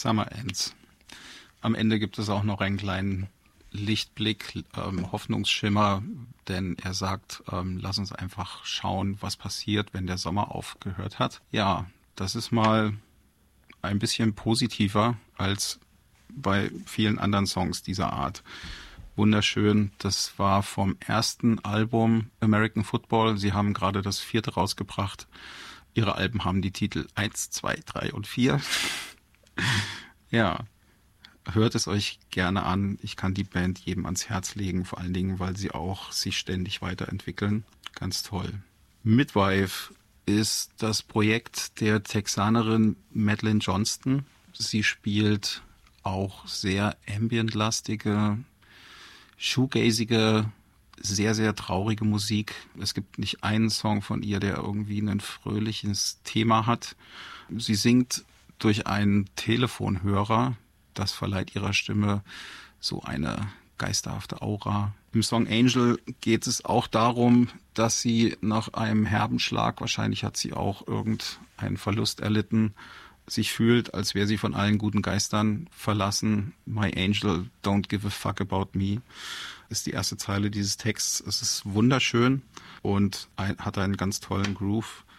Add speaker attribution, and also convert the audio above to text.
Speaker 1: Summer Ends. Am Ende gibt es auch noch einen kleinen Lichtblick, Hoffnungsschimmer, denn er sagt, lass uns einfach schauen, was passiert, wenn der Sommer aufgehört hat. Ja, das ist mal ein bisschen positiver als bei vielen anderen Songs dieser Art. Wunderschön, das war vom ersten Album American Football. Sie haben gerade das 4. rausgebracht. Ihre Alben haben die Titel 1, 2, 3 und 4. Ja, hört es euch gerne an. Ich kann die Band jedem ans Herz legen, vor allen Dingen, weil sie auch sich ständig weiterentwickeln. Ganz toll. Midwife ist das Projekt der Texanerin Madeline Johnston. Sie spielt auch sehr ambientlastige, shoegazige, sehr, sehr traurige Musik. Es gibt nicht einen Song von ihr, der irgendwie ein fröhliches Thema hat. Sie singt durch einen Telefonhörer. Das verleiht ihrer Stimme so eine geisterhafte Aura. Im Song Angel geht es auch darum, dass sie nach einem herben Schlag, wahrscheinlich hat sie auch irgendeinen Verlust erlitten, sich fühlt, als wäre sie von allen guten Geistern verlassen. My angel, don't give a fuck about me, ist die erste Zeile dieses Texts. Es ist wunderschön und hat einen ganz tollen Groove.